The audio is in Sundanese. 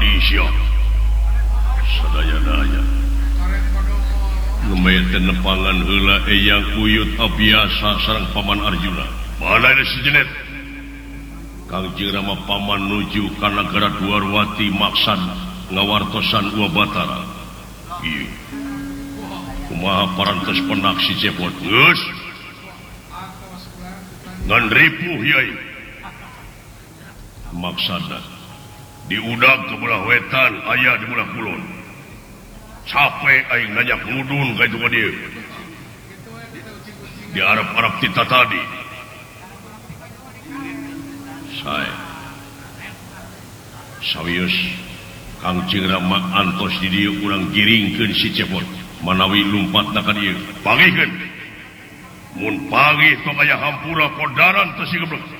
abdi siap sadaya-daya lumayan nepangan heula eyang uyut abiasa sareng paman Arjuna mana ada sejenet Kangjeng Rama paman nuju ka nagara Dwarwati maksad ngawartosan Uwa Batara ieu kumaha parantos penak si Cepot geus ngan ripuh yai maksana diudag ke belah wetan aya di belah kulon capek aing ngajak ngudun ka itu ka dieu di Arab-Arab tita tadi saya sawius Kangjeng Rama antos di dieu urang giringkeun si Cepot manawi lumpatna ka dieu pagihkeun mun pagih tok aya hampura kodaran teu sigeblek